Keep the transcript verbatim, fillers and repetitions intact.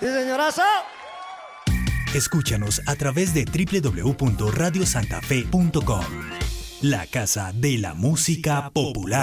Sí, señorazo. Escúchanos a través de doble u doble u doble u punto radio santa fe punto com. La casa de la música popular.